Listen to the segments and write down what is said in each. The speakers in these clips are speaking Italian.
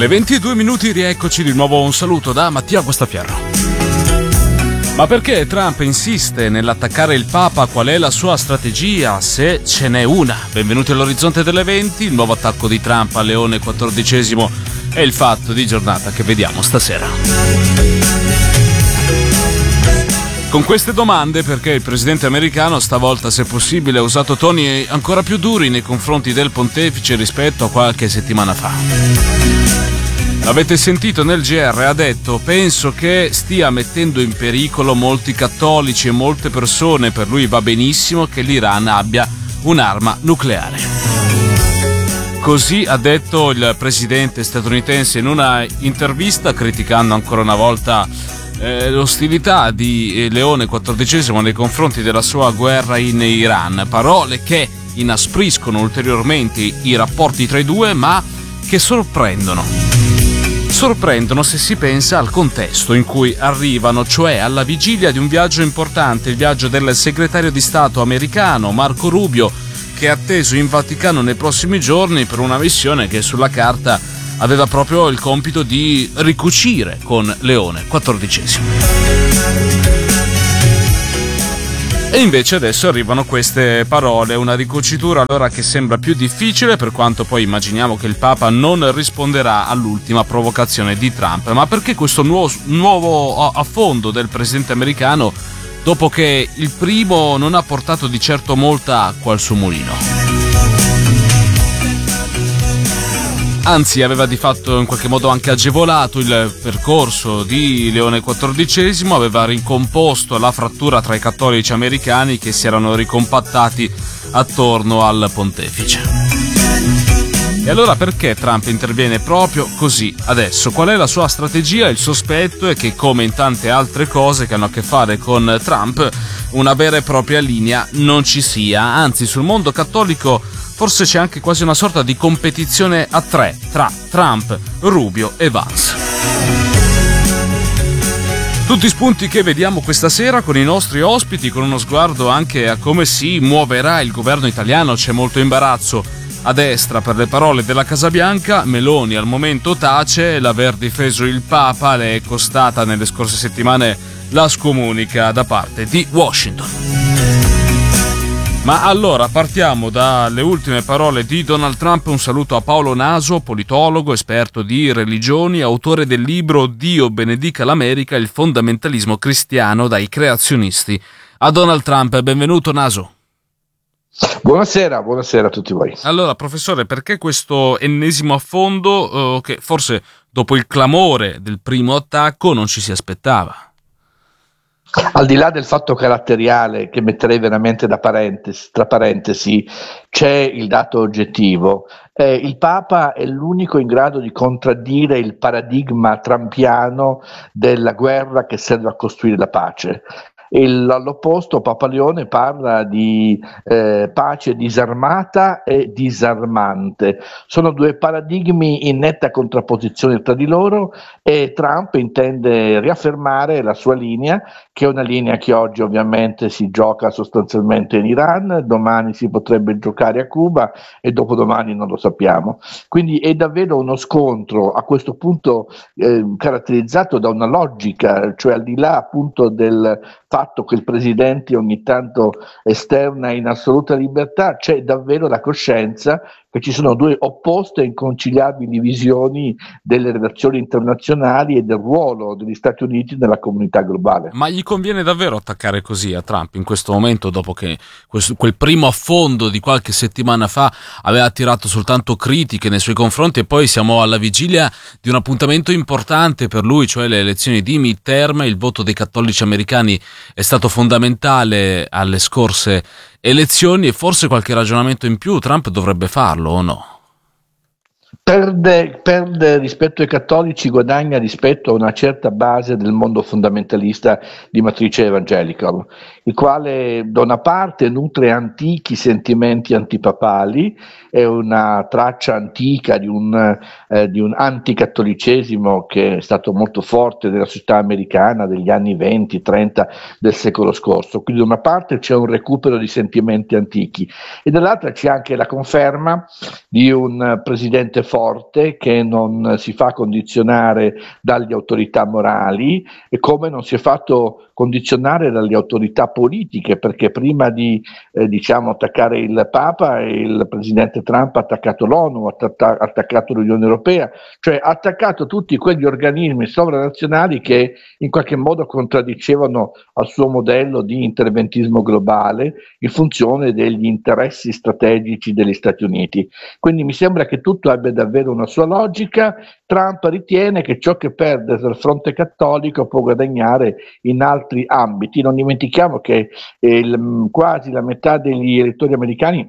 Le 22 minuti, rieccoci di nuovo. Un saluto da Mattia Guastafierro. Ma perché Trump insiste nell'attaccare il Papa? Qual è la sua strategia, se ce n'è una? Benvenuti all'Orizzonte delle 20, il nuovo attacco di Trump a Leone XIV è il fatto di giornata che vediamo stasera. Con queste domande, perché il presidente americano stavolta, se possibile, ha usato toni ancora più duri nei confronti del pontefice rispetto a qualche settimana fa. L'avete sentito nel GR, ha detto: penso che stia mettendo in pericolo molti cattolici e molte persone, per lui va benissimo che l'Iran abbia un'arma nucleare. Così ha detto il presidente statunitense in una intervista, criticando ancora una volta l'ostilità di Leone XIV nei confronti della sua guerra in Iran. Parole che inaspriscono ulteriormente i rapporti tra i due, ma che sorprendono se si pensa al contesto in cui arrivano, cioè alla vigilia di un viaggio importante, il viaggio del segretario di Stato americano Marco Rubio, che è atteso in Vaticano nei prossimi giorni per una missione che sulla carta aveva proprio il compito di ricucire con Leone XIV. E invece adesso arrivano queste parole, una ricucitura allora che sembra più difficile, per quanto poi immaginiamo che il Papa non risponderà all'ultima provocazione di Trump. Ma perché questo nuovo affondo del presidente americano, dopo che il primo non ha portato di certo molta acqua al suo mulino? Anzi, aveva di fatto in qualche modo anche agevolato il percorso di Leone XIV, aveva ricomposto la frattura tra i cattolici americani che si erano ricompattati attorno al pontefice. E allora perché Trump interviene proprio così adesso? Qual è la sua strategia? Il sospetto è che, come in tante altre cose che hanno a che fare con Trump, una vera e propria linea non ci sia. Anzi, sul mondo cattolico forse c'è anche quasi una sorta di competizione a tre tra Trump, Rubio e Vance. Tutti spunti che vediamo questa sera con i nostri ospiti, con uno sguardo anche a come si muoverà il governo italiano. C'è molto imbarazzo a destra per le parole della Casa Bianca. Meloni al momento tace, l'aver difeso il Papa le è costata nelle scorse settimane la scomunica da parte di Washington. Ma allora partiamo dalle ultime parole di Donald Trump. Un saluto a Paolo Naso, politologo, esperto di religioni, autore del libro Dio benedica l'America, il fondamentalismo cristiano dai creazionisti a Donald Trump. Benvenuto Naso. Buonasera a tutti voi. Allora, professore, perché questo ennesimo affondo che forse dopo il clamore del primo attacco non ci si aspettava? Al di là del fatto caratteriale, che metterei veramente tra parentesi, c'è il dato oggettivo. Il Papa è l'unico in grado di contraddire il paradigma trampiano della guerra che serve a costruire la pace. All'opposto Papa Leone parla di pace disarmata e disarmante. Sono due paradigmi in netta contrapposizione tra di loro, e Trump intende riaffermare la sua linea, che è una linea che oggi ovviamente si gioca sostanzialmente in Iran, domani si potrebbe giocare a Cuba e dopodomani non lo sappiamo. Quindi è davvero uno scontro a questo punto caratterizzato da una logica, cioè al di là appunto del fatto che il presidente ogni tanto esterna in assoluta libertà, c'è davvero la coscienza che ci sono due opposte e inconciliabili visioni delle relazioni internazionali e del ruolo degli Stati Uniti nella comunità globale. Ma gli conviene davvero attaccare così a Trump in questo momento, dopo che quel primo affondo di qualche settimana fa aveva attirato soltanto critiche nei suoi confronti, e poi siamo alla vigilia di un appuntamento importante per lui, cioè le elezioni di midterm? Il voto dei cattolici americani è stato fondamentale alle scorse elezioni, e forse qualche ragionamento in più Trump dovrebbe farlo, o no? Perde rispetto ai cattolici, guadagna rispetto a una certa base del mondo fondamentalista di matrice evangelica, il quale da una parte nutre antichi sentimenti antipapali, è una traccia antica di un anticattolicesimo che è stato molto forte nella società americana degli anni 20-30 del secolo scorso. Quindi da una parte c'è un recupero di sentimenti antichi, e dall'altra c'è anche la conferma di un presidente forte forte che non si fa condizionare dalle autorità morali, e come non si è fatto condizionare dalle autorità politiche, perché prima di attaccare il Papa, il presidente Trump ha attaccato l'ONU, ha attaccato l'Unione Europea, cioè ha attaccato tutti quegli organismi sovranazionali che in qualche modo contraddicevano al suo modello di interventismo globale in funzione degli interessi strategici degli Stati Uniti. Quindi mi sembra che tutto abbia davvero una sua logica. Trump ritiene che ciò che perde dal fronte cattolico può guadagnare in altri ambiti. Non dimentichiamo che quasi la metà degli elettori americani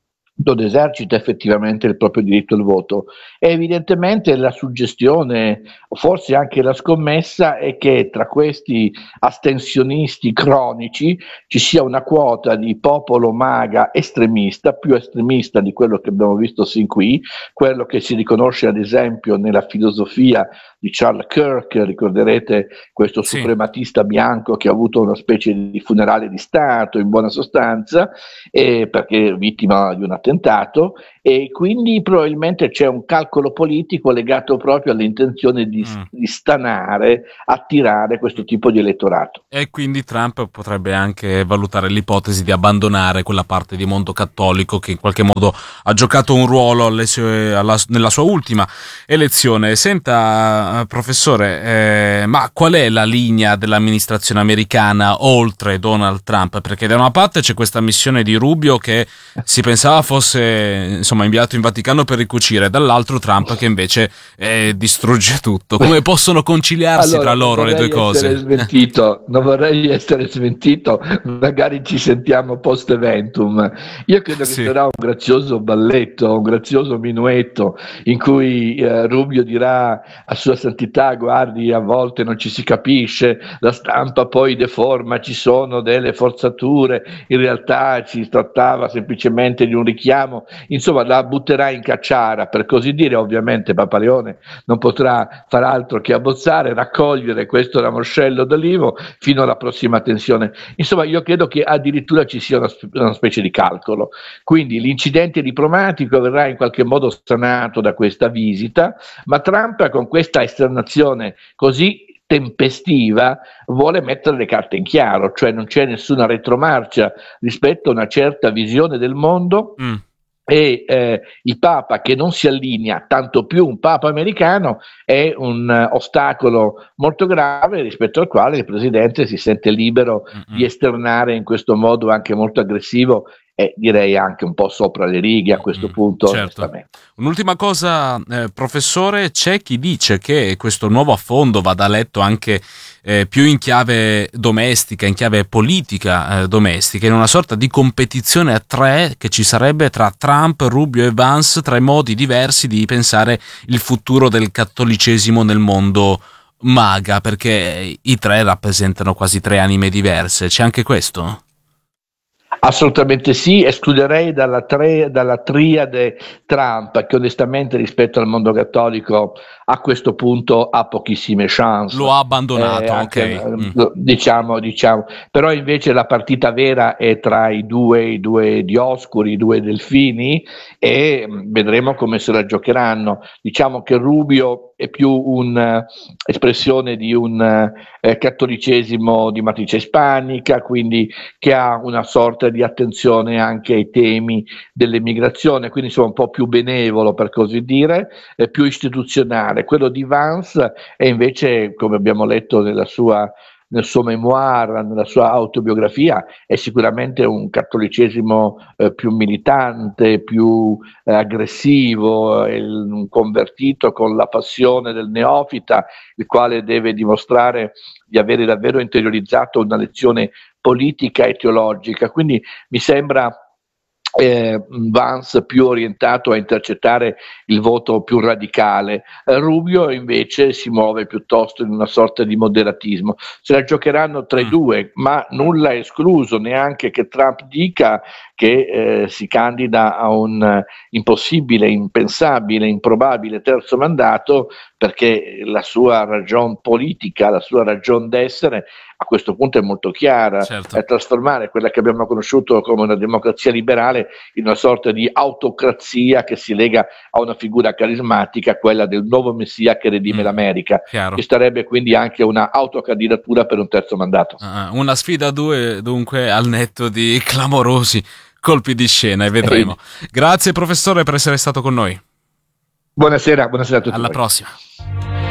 non esercita effettivamente il proprio diritto al voto, e evidentemente la suggestione, forse anche la scommessa, è che tra questi astensionisti cronici ci sia una quota di popolo MAGA estremista, più estremista di quello che abbiamo visto sin qui, quello che si riconosce ad esempio nella filosofia di Charles Kirk. Ricorderete questo suprematista bianco che ha avuto una specie di funerale di Stato, in buona sostanza, perché vittima di un attentato, e quindi probabilmente c'è un calcolo politico legato proprio all'intenzione di stanare, attirare questo tipo di elettorato. E quindi Trump potrebbe anche valutare l'ipotesi di abbandonare quella parte di mondo cattolico che in qualche modo ha giocato un ruolo nella sua ultima elezione. Senta, professore, ma qual è la linea dell'amministrazione americana oltre Donald Trump? Perché da una parte c'è questa missione di Rubio che si pensava fosse inviato in Vaticano per ricucire, dall'altro Trump che invece distrugge tutto. Come possono conciliarsi tra loro le due cose? Non vorrei essere smentito, magari ci sentiamo post eventum. Io credo che sarà un grazioso balletto, un grazioso minuetto in cui Rubio dirà a Sua Santità: guardi, a volte non ci si capisce, la stampa poi deforma, ci sono delle forzature, in realtà ci trattava semplicemente di un richiamo. Insomma, la butterà in cacciara, per così dire. Ovviamente Papa Leone non potrà far altro che abbozzare, raccogliere questo ramoscello d'olivo fino alla prossima tensione. Insomma, io credo che addirittura ci sia una specie di calcolo. Quindi l'incidente diplomatico verrà in qualche modo sanato da questa visita, ma Trump, con questa esternazione così tempestiva, vuole mettere le carte in chiaro, cioè non c'è nessuna retromarcia rispetto a una certa visione del mondo. E il Papa che non si allinea, tanto più un Papa americano, è un ostacolo molto grave rispetto al quale il Presidente si sente libero di esternare in questo modo anche molto aggressivo, e direi anche un po' sopra le righe a questo punto. Certo. Un'ultima cosa, professore, c'è chi dice che questo nuovo affondo vada letto anche più in chiave domestica, in chiave politica domestica, in una sorta di competizione a tre che ci sarebbe tra Trump, Rubio e Vance, tra i modi diversi di pensare il futuro del cattolicesimo nel mondo MAGA, perché i tre rappresentano quasi tre anime diverse. C'è anche questo? Assolutamente sì, escluderei dalla triade Trump, che onestamente rispetto al mondo cattolico a questo punto ha pochissime chance. Lo ha abbandonato, ok. Diciamo, però invece la partita vera è tra i due Dioscuri, i due delfini, e vedremo come se la giocheranno. Diciamo che Rubio è più un'espressione di un cattolicesimo di matrice ispanica, quindi che ha una sorta di attenzione anche ai temi dell'emigrazione, quindi insomma un po' più benevolo, per così dire, più istituzionale. Quello di Vance è invece, come abbiamo letto nel suo memoir, nella sua autobiografia, è sicuramente un cattolicesimo più militante, più aggressivo, un convertito con la passione del neofita, il quale deve dimostrare di avere davvero interiorizzato una lezione politica e teologica. Quindi mi sembra Vance più orientato a intercettare il voto più radicale. Rubio invece si muove piuttosto in una sorta di moderatismo. Se la giocheranno tra i due, ma nulla è escluso, neanche che Trump dica che si candida a un impossibile, impensabile, improbabile terzo mandato, perché la sua ragion politica, la sua ragion d'essere a questo punto è molto chiara, certo. è trasformare quella che abbiamo conosciuto come una democrazia liberale in una sorta di autocrazia che si lega a una figura carismatica, quella del nuovo messia che redime l'America, chiaro. che starebbe quindi anche una autocandidatura per un terzo mandato. Una sfida a due, dunque, al netto di clamorosi colpi di scena, e vedremo. Grazie professore per essere stato con noi. Buonasera a tutti. Alla prossima.